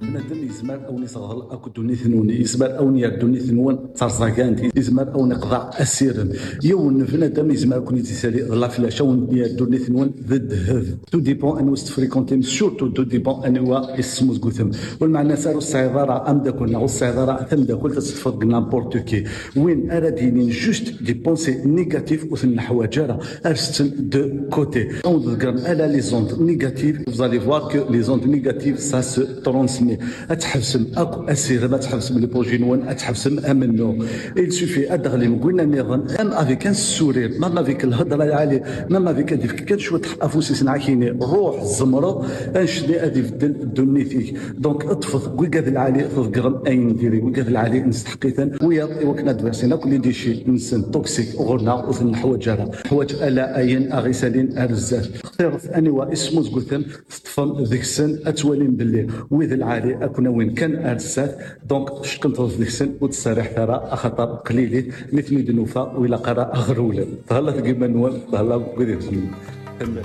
بنادم يزمر او نصغر اكو دوني ثنوني يزمر او نيردوني ثنون تصرصاكانتي يزمر او نقضع اسيرا يون بنادم يزمر كون تسالي لا فلاشه ونيردوني ثنون ضد هذا تو ديبون ان وست فريكونتي سورتو تو ديبون ان هو اسمو قثم والمعنى سارو الصيداره ام داكلنا والصيداره ثم داكل تستفاد نامبورت كي وين ارادينين جوست دي بونسي نيجاتيف وثن حواجره ارستن دو كوتي اون دغرام الا لي زوند نيجاتيف vous allez voir que les ondes négatives ça se transmet اتحبسم اكو اسير ما تحبسم لي بروجينوان اتحبسم امنو il suffit ادغلي قلنا نيرن ام افيك ان سورير مام افيك الهضره العاليه مام افيك هذيك كان شويه افوسي نعكيني روح الزمره انشدي هذه بدل دونيتيك دونك اطفط وكاد العالي تذكرن اين ديري وكاد العالي نستحقيتن ويا وكنا دبسنا كل ديشي نسن توكسيك غورنا وثن حواجره حواج الا اين اغيسالين ارزاف اختارت اني واسمو قلتن تطفن ذيك السن اتوالين باللي وذ العالي اكون وين كان ارسات دونك شكنت ذيك السن وتستريح ترى خطر قليلي مثل دنوفا ولا قرا اغروله تهلا كيما نوال تهلا قديت